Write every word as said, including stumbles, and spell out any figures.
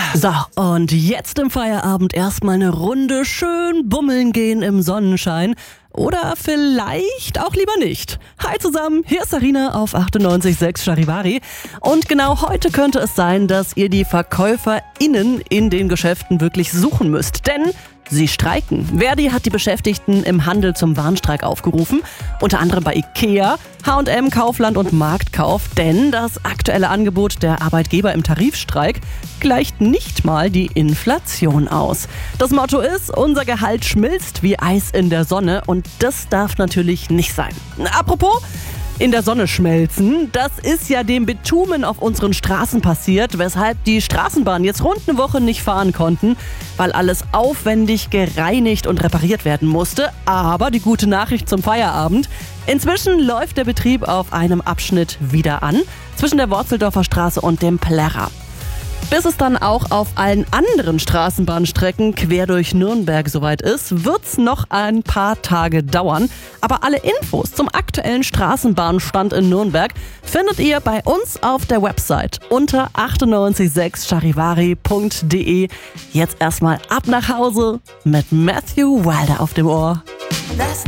So, und jetzt im Feierabend erstmal eine Runde schön bummeln gehen im Sonnenschein. Oder vielleicht auch lieber nicht. Hi zusammen, hier ist Sarina auf achtundneunzig Komma sechs Charivari. Und genau heute könnte es sein, dass ihr die VerkäuferInnen in den Geschäften wirklich suchen müsst. Denn sie streiken. Verdi hat die Beschäftigten im Handel zum Warnstreik aufgerufen. Unter anderem bei Ikea, H und M, Kaufland und Marktkauf. Denn das aktuelle Angebot der Arbeitgeber im Tarifstreik gleicht nicht mal die Inflation aus. Das Motto ist, unser Gehalt schmilzt wie Eis in der Sonne. Und das darf natürlich nicht sein. Apropos in der Sonne schmelzen, das ist ja dem Bitumen auf unseren Straßen passiert, weshalb die Straßenbahnen jetzt rund eine Woche nicht fahren konnten, weil alles aufwendig gereinigt und repariert werden musste. Aber die gute Nachricht zum Feierabend: Inzwischen läuft der Betrieb auf einem Abschnitt wieder an, zwischen der Worzeldorfer Straße und dem Plärrer. Bis es dann auch auf allen anderen Straßenbahnstrecken quer durch Nürnberg soweit ist, wird's noch ein paar Tage dauern. Aber alle Infos zum aktuellen Straßenbahnstand in Nürnberg findet ihr bei uns auf der Website unter achtundneunzig Komma sechs charivari punkt de. Jetzt erstmal ab nach Hause mit Matthew Wilder auf dem Ohr. Last